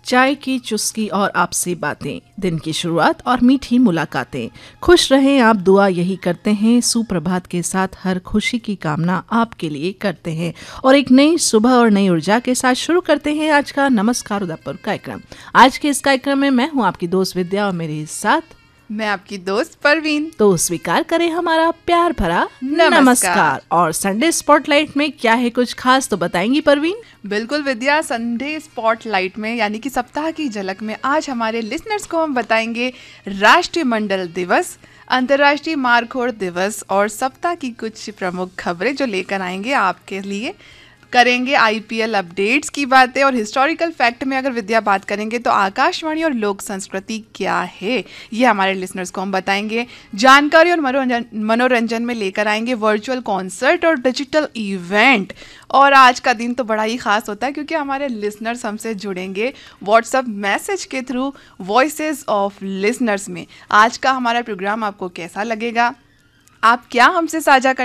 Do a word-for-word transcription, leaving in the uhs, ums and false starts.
चाय की चुस्की और आपसी बातें, दिन की शुरुआत और मीठी मुलाकातें। खुश रहें आप, दुआ यही करते हैं। सुप्रभात के साथ हर खुशी की कामना आपके लिए करते हैं और एक नई सुबह और नई ऊर्जा के साथ शुरू करते हैं आज का नमस्कार उदयपुर कार्यक्रम। आज के इस कार्यक्रम में मैं हूं आपकी दोस्त विद्या और मेरे साथ मैं आपकी दोस्त परवीन। तो स्वीकार करें हमारा प्यार भरा नमस्कार। नमस्कार। और संडे स्पॉटलाइट में क्या है कुछ खास तो बताएंगी परवीन? बिल्कुल विद्या, संडे स्पॉटलाइट में यानी कि सप्ताह की झलक में आज हमारे लिसनर्स को हम बताएंगे राष्ट्रीय मंडल दिवस, अंतर्राष्ट्रीय मारखोड़ दिवस और सप्ताह की कुछ प्रमुख खबरें जो लेकर आएंगे आपके लिए। करेंगे आईपीएल अपडेट्स की बातें और हिस्टोरिकल फैक्ट में अगर विद्या बात करेंगे तो आकाशवाणी और लोक संस्कृति क्या है ये हमारे लिसनर्स को हम बताएंगे। जानकारी और मनोरंजन मनोरंजन में लेकर आएंगे वर्चुअल कॉन्सर्ट और डिजिटल इवेंट। और आज का दिन तो बड़ा ही खास होता है क्योंकि हमारे लिसनर्स हमसे जुड़ेंगे व्हाट्सएप मैसेज के थ्रू वॉइसेस ऑफ लिसनर्स में। आज का हमारा प्रोग्राम आपको कैसा लगेगा, आप क्या हमसे साझा